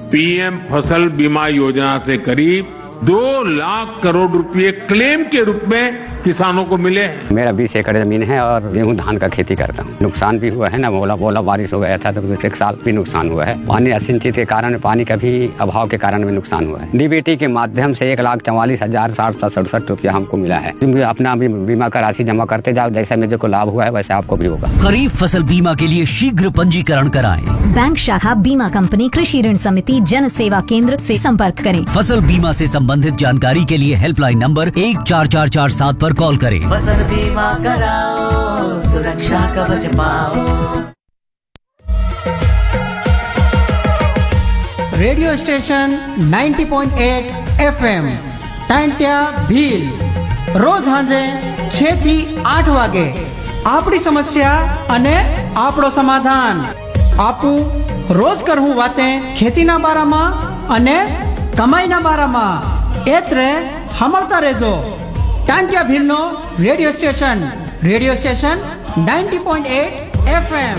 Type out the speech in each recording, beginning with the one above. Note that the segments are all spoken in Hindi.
पीएम फसल बीमा योजना से करीब 2 लाख करोड़ रुपए क्लेम के रूप में किसानों को मिले हैं। मेरा 20 एकड़ जमीन है और गेहूं धान का खेती करता हूँ। नुकसान भी हुआ है ना, बोला बारिश हो गया था तो एक साल भी नुकसान हुआ है। पानी असिंचित के कारण, पानी का भी अभाव के कारण भी नुकसान हुआ है। डीबीटी के माध्यम से 1,44,767 रुपया हमको मिला है। तुम अपना बीमा का राशि जमा करते जाओ, जैसा मेरे को लाभ हुआ है वैसे आपको भी होगा। खरीफ फसल बीमा के लिए शीघ्र पंजीकरण कराएं। बैंक शाखा, बीमा कंपनी, कृषि ऋण समिति, जन सेवा केंद्र से संपर्क करें। फसल बीमा से संबंधित जानकारी के लिए हेल्पलाइन नंबर 14447 पर कॉल करें। फसल बीमा कराओ, सुरक्षा कवच पाओ। Radio station 90.8 FM Tantya Bhil, रोज સાંજે 6 થી 8 વાગે આપણી સમસ્યા અને આપણો સમાધાન આપું રોજ કરવું વાતે ખેતીના બારામાં અને કમાઈના બારામાં એત્રે સાંભળતા રહેજો टांट्या भीलનો रेडियो स्टेशन 90.8 FM।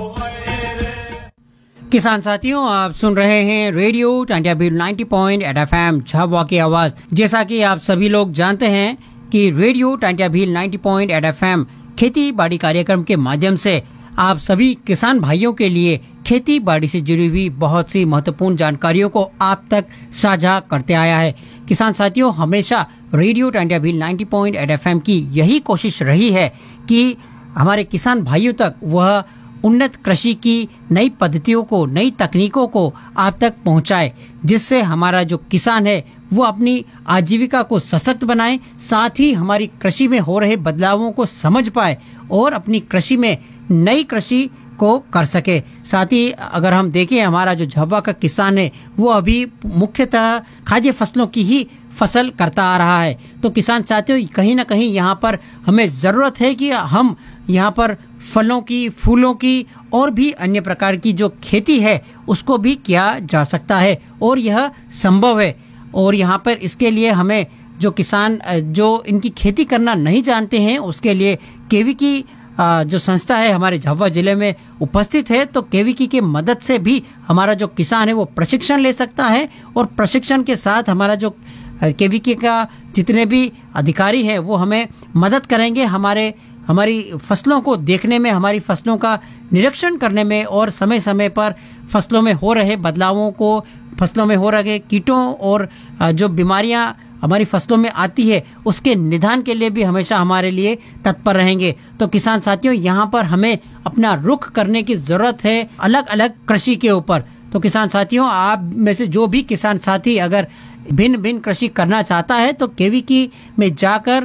किसान साथियों, आप सुन रहे हैं रेडियो टांट्या भील 90.8 FM झाबुआ की आवाज। जैसा कि आप सभी लोग जानते हैं कि रेडियो टांट्या भील 90.8 FM खेती बाड़ी कार्यक्रम के माध्यम से आप सभी किसान भाइयों के लिए खेती बाड़ी से जुड़ी हुई बहुत सी महत्वपूर्ण जानकारियों को आप तक साझा करते आया है। किसान साथियों, हमेशा रेडियो टांट्या भील 90.8 FM की यही कोशिश रही है कि हमारे किसान भाइयों तक वह उन्नत कृषि की नई पद्धतियों को, नई तकनीकों को आप तक पहुंचाए, जिससे हमारा जो किसान है वो अपनी आजीविका को सशक्त बनाए, साथ ही हमारी कृषि में हो रहे बदलावों को समझ पाए और अपनी कृषि में नई कृषि को कर सके। साथ ही अगर हम देखें, हमारा जो झाबुआ का किसान है वो अभी मुख्यतः खाद्य फसलों की ही फसल करता आ रहा है। तो किसान साथियों, कहीं ना कहीं यहाँ पर हमें जरूरत है कि हम यहाँ पर फलों की, फूलों की और भी अन्य प्रकार की जो खेती है उसको भी किया जा सकता है और यह संभव है। और यहाँ पर इसके लिए हमें जो किसान जो इनकी खेती करना नहीं जानते हैं उसके लिए केवी की जो संस्था है हमारे झाबुआ जिले में उपस्थित है। तो केवीकी के मदद से भी हमारा जो किसान है वो प्रशिक्षण ले सकता है और प्रशिक्षण के साथ हमारा जो केवीकी का जितने भी अधिकारी हैं वो हमें मदद करेंगे हमारी फसलों को देखने में, हमारी फसलों का निरीक्षण करने में और समय समय पर फसलों में हो रहे बदलावों को, फसलों में हो रहे कीटों और जो बीमारियां हमारी फसलों में आती है उसके निदान के लिए भी हमेशा हमारे लिए तत्पर रहेंगे। तो किसान साथियों, यहाँ पर हमें अपना रुख करने की जरूरत है अलग अलग कृषि के ऊपर। तो किसान साथियों, आप में से जो भी किसान साथी अगर भिन्न भिन्न कृषि करना चाहता है तो केवीकी में जाकर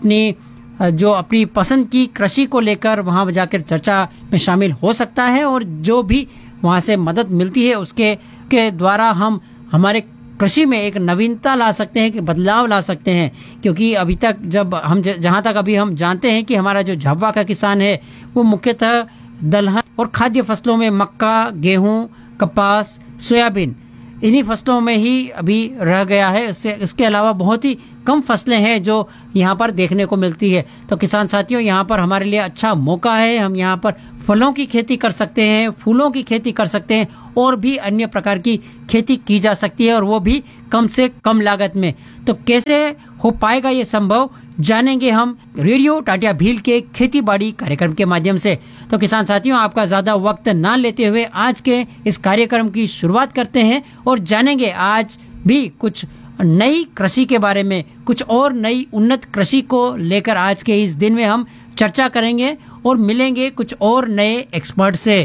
अपनी पसंद की कृषि को लेकर वहां जाकर चर्चा में शामिल हो सकता है और जो भी वहां से मदद मिलती है उसके द्वारा हम हमारे कृषि में एक नवीनता ला सकते हैं, कि बदलाव ला सकते हैं। क्योंकि अभी तक जहां तक अभी हम जानते हैं कि हमारा जो झाबुआ का किसान है वो मुख्यतः दलहन और खाद्य फसलों में मक्का, गेहूं, कपास, सोयाबीन इन्हीं फसलों में ही अभी रह गया है। इसके अलावा बहुत ही कम फसलें हैं जो यहाँ पर देखने को मिलती है। तो किसान साथियों, यहाँ पर हमारे लिए अच्छा मौका है। हम यहाँ पर फलों की खेती कर सकते हैं, फूलों की खेती कर सकते हैं और भी अन्य प्रकार की खेती की जा सकती है और वो भी कम से कम लागत में। तो कैसे हो पाएगा ये संभव, जानेंगे हम रेडियो टांट्या भील के खेती बाड़ी कार्यक्रम के माध्यम से। तो किसान साथियों, आपका ज्यादा वक्त ना लेते हुए आज के इस कार्यक्रम की शुरुआत करते हैं और जानेंगे आज भी कुछ नई कृषि के बारे में, कुछ और नई उन्नत कृषि को लेकर आज के इस दिन में हम चर्चा करेंगे और मिलेंगे कुछ और नए एक्सपर्ट से।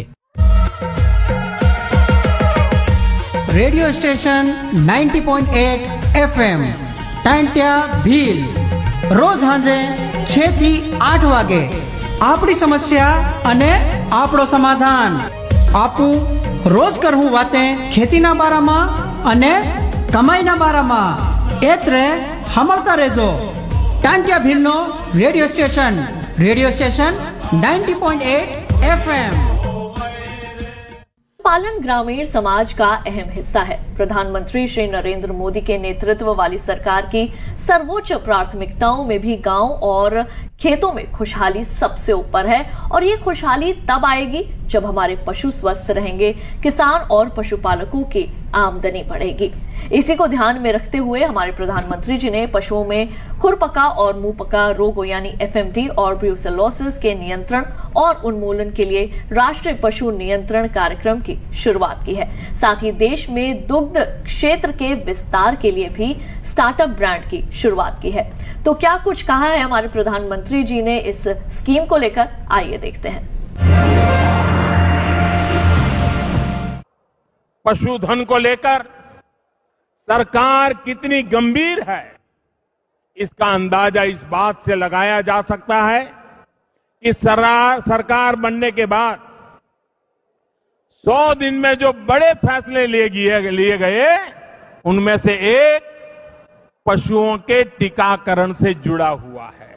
Radio station 90.8 FM Tantya Bhil, रोज સાંજે 6 થી 8 વાગે આપણી સમસ્યા અને આપણો સમાધાન આપું રોજ કરવું વાતે ખેતીના બારામાં અને કમાઈના બારામાં એત્રે સાંભળતા રહેજો टांट्या भीलનો રેડિયો સ્ટેશન 90.8 FM। पालन ग्रामीण समाज का अहम हिस्सा है। प्रधानमंत्री श्री नरेंद्र मोदी के नेतृत्व वाली सरकार की सर्वोच्च प्राथमिकताओं में भी गांव और खेतों में खुशहाली सबसे ऊपर है और ये खुशहाली तब आएगी जब हमारे पशु स्वस्थ रहेंगे, किसान और पशुपालकों की आमदनी बढ़ेगी। इसी को ध्यान में रखते हुए हमारे प्रधानमंत्री जी ने पशुओं में खुरपका और मुंहपका रोगों यानी FMD और ब्रूसेलोसिस के नियंत्रण और उन्मूलन के लिए राष्ट्रीय पशु नियंत्रण कार्यक्रम की शुरुआत की है। साथ ही देश में दुग्ध क्षेत्र के विस्तार के लिए भी स्टार्टअप ब्रांड की शुरुआत की है। तो क्या कुछ कहा है हमारे प्रधानमंत्री जी ने इस स्कीम को लेकर, आइए देखते हैं। पशुधन को लेकर सरकार कितनी गंभीर है, इसका अंदाजा इस बात से लगाया जा सकता है कि सरकार बनने के बाद 100 दिन में जो बड़े फैसले लिए गए, उनमें से एक पशुओं के टीकाकरण से जुड़ा हुआ है।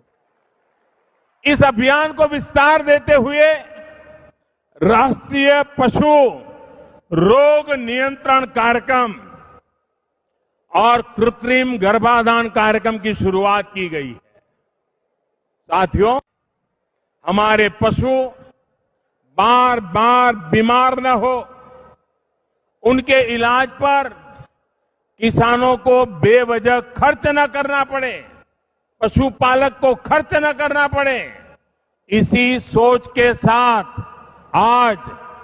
इस अभियान को विस्तार देते हुए राष्ट्रीय पशु रोग नियंत्रण कार्यक्रम और कृत्रिम गर्भाधान कार्यक्रम की शुरुआत की गई है। साथियों, हमारे पशु बार बार बीमार न हो, उनके इलाज पर किसानों को बेवजह खर्च न करना पड़े, पशुपालक को खर्च न करना पड़े, इसी सोच के साथ आज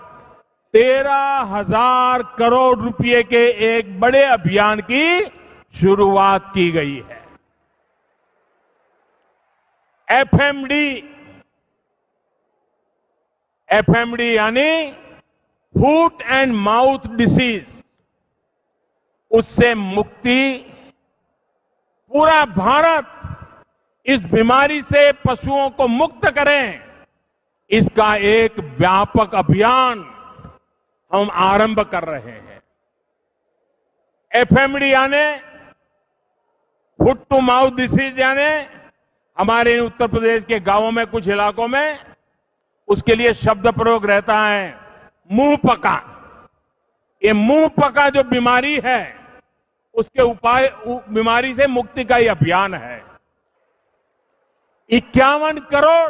13,000 करोड़ रुपए के एक बड़े अभियान की शुरुआत की गई है। एफएमडी यानी फूट एंड माउथ डिसीज, उससे मुक्ति, पूरा भारत इस बीमारी से पशुओं को मुक्त करें, इसका एक व्यापक अभियान हम आरंभ कर रहे हैं। एफएमडी यानी फुट टू माउथ डिसीज यानी हमारे उत्तर प्रदेश के गांवों में कुछ इलाकों में उसके लिए शब्द प्रयोग रहता है मुंह पका। ये मुंह पका जो बीमारी है, उसके उपाय, बीमारी से मुक्ति का ये अभियान है। 51 करोड़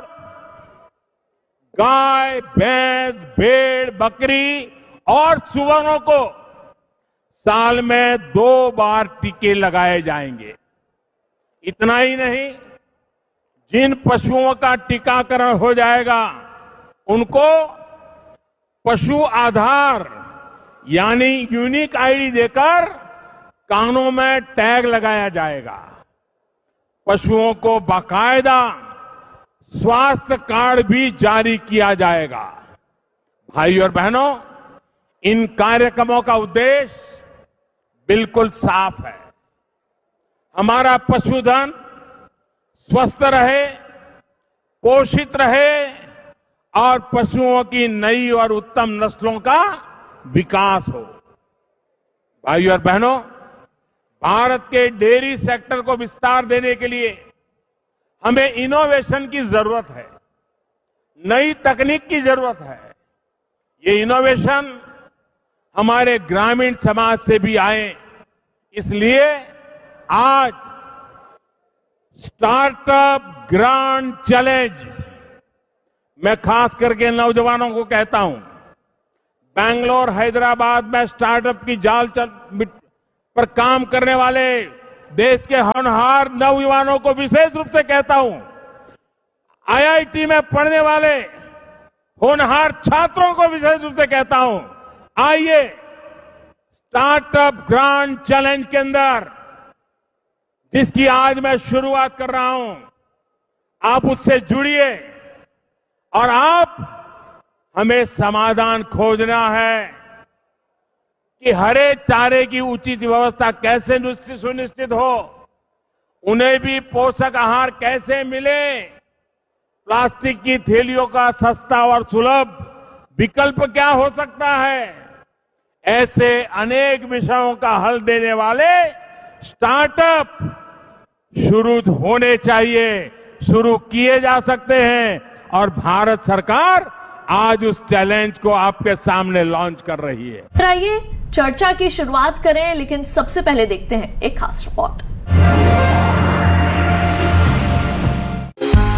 गाय, भैंस, भेड़, बकरी और सुअरों को साल में 2 बार टीके लगाए जाएंगे। इतना ही नहीं, जिन पशुओं का टीकाकरण हो जाएगा उनको पशु आधार यानी यूनिक आईडी देकर कानों में टैग लगाया जाएगा। पशुओं को बाकायदा स्वास्थ्य कार्ड भी जारी किया जाएगा। भाइयों और बहनों, इन कार्यक्रमों का उद्देश्य बिल्कुल साफ है। हमारा पशुधन स्वस्थ रहे, पोषित रहे और पशुओं की नई और उत्तम नस्लों का विकास हो। भाइयों और बहनों, भारत के डेयरी सेक्टर को विस्तार देने के लिए हमें इनोवेशन की जरूरत है, नई तकनीक की जरूरत है। ये इनोवेशन हमारे ग्रामीण समाज से भी आए, इसलिए आज स्टार्टअप ग्रांड चैलेंज मैं खास करके नौजवानों को कहता हूं, बेंगलोर, हैदराबाद में स्टार्टअप की जाल पर काम करने वाले देश के होनहार नौजवानों को विशेष रूप से कहता हूं, आईआईटी में पढ़ने वाले होनहार छात्रों को विशेष रूप से कहता हूं, आइए स्टार्टअप ग्रांड चैलेंज के अंदर, जिसकी आज मैं शुरुआत कर रहा हूं, आप उससे जुड़िए और आप हमें समाधान खोजना है कि हरे चारे की उचित व्यवस्था कैसे सुनिश्चित हो, उन्हें भी पोषक आहार कैसे मिले, प्लास्टिक की थैलियों का सस्ता और सुलभ विकल्प क्या हो सकता है। ऐसे अनेक विषयों का हल देने वाले स्टार्टअप शुरू होने चाहिए, शुरू किए जा सकते हैं और भारत सरकार आज उस चैलेंज को आपके सामने लॉन्च कर रही है। आइए चर्चा की शुरुआत करें, लेकिन सबसे पहले देखते हैं एक खास रिपोर्ट।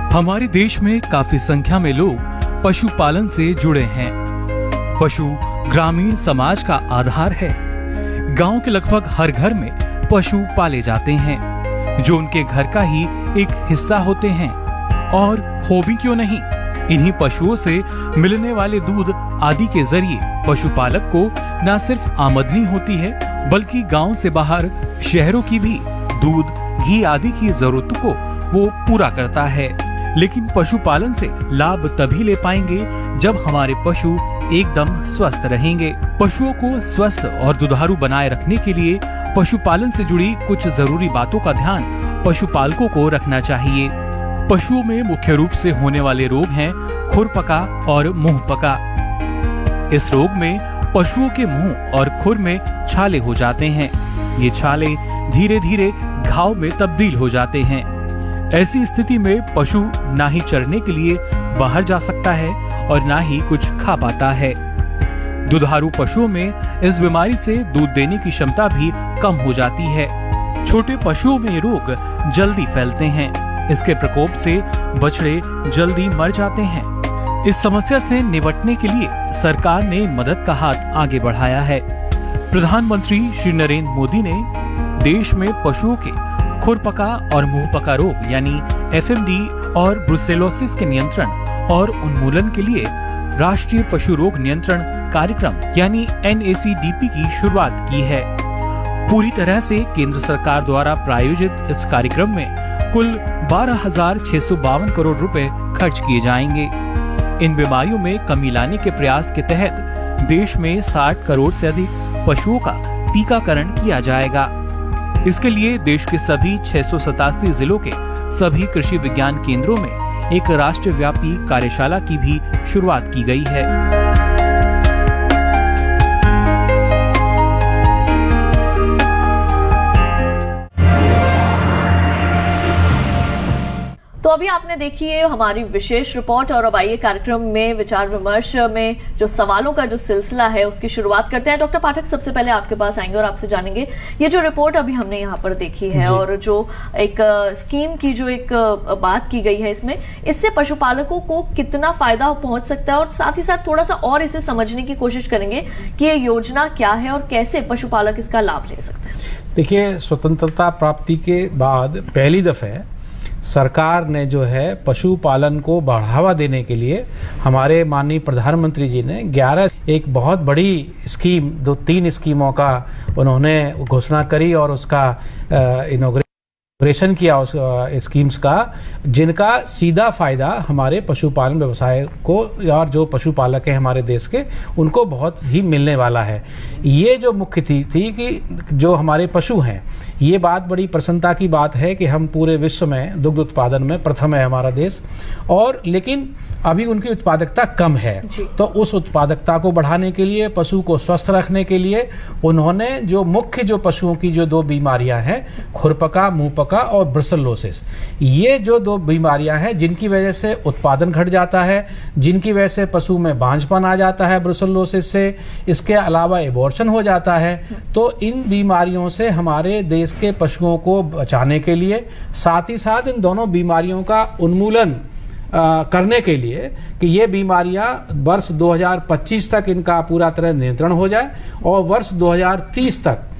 हमारे देश में काफी संख्या में लोग पशुपालन से जुड़े हैं। पशु ग्रामीण समाज का आधार है। गांव के लगभग हर घर में पशु पाले जाते हैं, जो उनके घर का ही एक हिस्सा होते हैं। और हो भी क्यों नहीं, इन्हीं पशुओं से मिलने वाले दूध आदि के जरिए पशुपालक को न सिर्फ आमदनी होती है, बल्कि गांव से बाहर शहरों की भी दूध, घी आदि की जरूरतों को वो पूरा करता है। लेकिन पशुपालन से लाभ तभी ले पाएंगे जब हमारे पशु एकदम स्वस्थ रहेंगे। पशुओं को स्वस्थ और दुधारू बनाए रखने के लिए पशुपालन से जुड़ी कुछ जरूरी बातों का ध्यान पशुपालकों को रखना चाहिए। पशुओं में मुख्य रूप से होने वाले रोग हैं खुरपका और मुंहपका। इस रोग में पशुओं के मुंह और खुर में छाले हो जाते हैं। ये छाले धीरे धीरे घाव में तब्दील हो जाते हैं। ऐसी स्थिति में पशु ना ही चरने के लिए बाहर जा सकता है और ना ही कुछ खा पाता है। दुधारू पशुओं में इस बीमारी से दूध देने की क्षमता भी कम हो जाती है। छोटे पशुओं में रोग जल्दी फैलते हैं। इसके प्रकोप से बछड़े जल्दी मर जाते हैं। इस समस्या से निपटने के लिए सरकार ने मदद का हाथ आगे बढ़ाया है। प्रधानमंत्री श्री नरेंद्र मोदी ने देश में पशुओं के खुरपका और मुंहपका रोग यानी FMD और ब्रुसेलोसिस के नियंत्रण और उन्मूलन के लिए राष्ट्रीय पशु रोग नियंत्रण कार्यक्रम यानी NACDP की शुरुआत की है। पूरी तरह से केंद्र सरकार द्वारा प्रायोजित इस कार्यक्रम में कुल 12,652 करोड़ रुपए खर्च किए जाएंगे। इन बीमारियों में कमी लाने के प्रयास के तहत देश में 60 करोड़ से अधिक पशुओं का टीकाकरण किया जाएगा। इसके लिए देश के सभी 687 जिलों के सभी कृषि विज्ञान केंद्रों में एक राष्ट्रव्यापी कार्यशाला की भी शुरुआत की गई है। तो अभी आपने देखी है हमारी विशेष रिपोर्ट और अब आइए कार्यक्रम में विचार विमर्श में जो सवालों का जो सिलसिला है उसकी शुरुआत करते हैं। डॉक्टर पाठक, सबसे पहले आपके पास आएंगे और आपसे जानेंगे ये जो रिपोर्ट अभी हमने यहाँ पर देखी है और जो एक स्कीम की जो एक बात की गई है इससे पशुपालकों को कितना फायदा पहुंच सकता है और साथ ही साथ थोड़ा सा और इसे समझने की कोशिश करेंगे कि ये योजना क्या है और कैसे पशुपालक इसका लाभ ले सकते हैं। देखिए, स्वतंत्रता प्राप्ति के बाद पहली दफे सरकार ने जो है पशुपालन को बढ़ावा देने के लिए हमारे माननीय प्रधानमंत्री जी ने 11 एक बहुत बड़ी स्कीम 2-3 स्कीमों का उन्होंने घोषणा करी और उसका इनॉग्रेशन किया उस स्कीम्स का, जिनका सीधा फायदा हमारे पशुपालन व्यवसाय को और जो पशुपालक हैं हमारे देश के उनको बहुत ही मिलने वाला है। ये जो मुख्य थी कि जो हमारे पशु हैं, ये बात बड़ी प्रसन्नता की बात है कि हम पूरे विश्व में दुग्ध उत्पादन में प्रथम है हमारा देश, और लेकिन अभी उनकी उत्पादकता कम है। तो उस उत्पादकता को बढ़ाने के लिए, पशु को स्वस्थ रखने के लिए उन्होंने जो मुख्य जो पशुओं की जो 2 बीमारियां हैं, खुरपका, मुंहपका और ब्रुसेलोसिस, ये जो 2 बीमारियां हैं जिनकी वजह से उत्पादन घट जाता है, जिनकी वजह से पशु में बांझपन आ जाता है ब्रुसेलोसिस से, इसके अलावा एबॉर्शन हो जाता है। तो इन बीमारियों से हमारे देश के पशुओं को बचाने के लिए, साथ ही साथ इन दोनों बीमारियों का उन्मूलन करने के लिए कि ये बीमारियां वर्ष 2025 तक इनका पूरा तरह नियंत्रण हो जाए और वर्ष 2030 तक